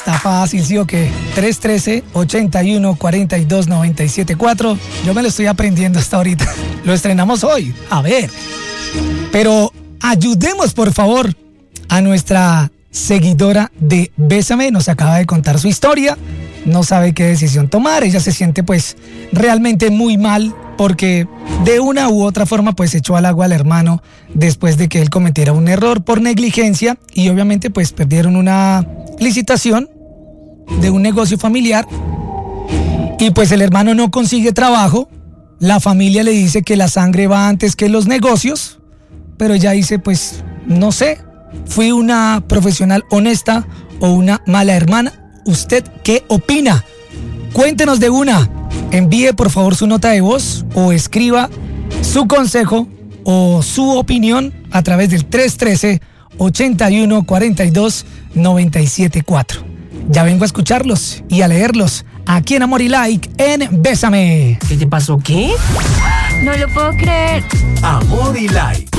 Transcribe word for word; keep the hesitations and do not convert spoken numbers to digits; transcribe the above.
Está fácil, ¿sí o qué? tres uno tres, ocho uno cuatro dos, nueve siete cuatro. Yo me lo estoy aprendiendo hasta ahorita. Lo estrenamos hoy. A ver. Pero ayudemos, por favor, a nuestra seguidora de Bésame. Nos acaba de contar su historia. No sabe qué decisión tomar. Ella se siente, pues, realmente muy mal porque de una u otra forma, pues, echó al agua al hermano después de que él cometiera un error por negligencia y obviamente, pues, perdieron una licitación de un negocio familiar y pues el hermano no consigue trabajo. La familia le dice que la sangre va antes que los negocios, pero ella dice, pues, no sé, fui una profesional honesta o una mala hermana. ¿Usted qué opina? Cuéntenos de una. Envíe por favor su nota de voz o escriba su consejo o su opinión a través del tres uno tres, ocho uno cuatro dos, nueve siete cuatro. Ya vengo a escucharlos y a leerlos aquí en Amor y Like en Bésame. ¿Qué te pasó? ¿Qué? No lo puedo creer. Amor y Like.